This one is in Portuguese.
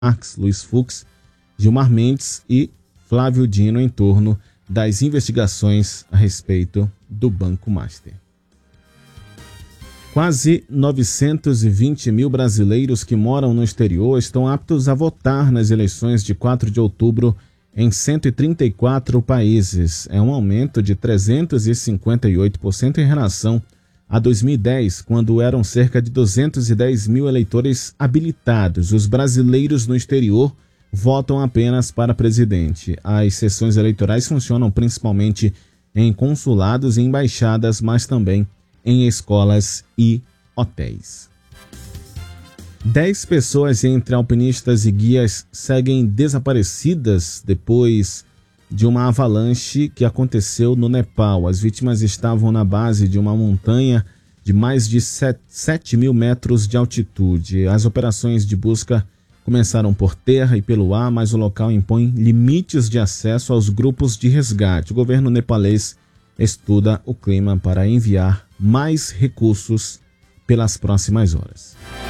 Marques, Luiz Fux, Gilmar Mendes e Flávio Dino em torno das investigações a respeito do Banco Master. Quase 920 mil brasileiros que moram no exterior estão aptos a votar nas eleições de 4 de outubro em 134 países. É um aumento de 358% em relação a 2010, quando eram cerca de 210 mil eleitores habilitados. Os brasileiros no exterior votam apenas para presidente. As sessões eleitorais funcionam principalmente em consulados e embaixadas, mas também em escolas e hotéis. 10 pessoas, entre alpinistas e guias, seguem desaparecidas depois de uma avalanche que aconteceu no Nepal. As vítimas estavam na base de uma montanha de mais de 7 mil metros de altitude. As operações de busca começaram por terra e pelo ar, mas o local impõe limites de acesso aos grupos de resgate. O governo nepalês estuda o clima para enviar mais recursos pelas próximas horas.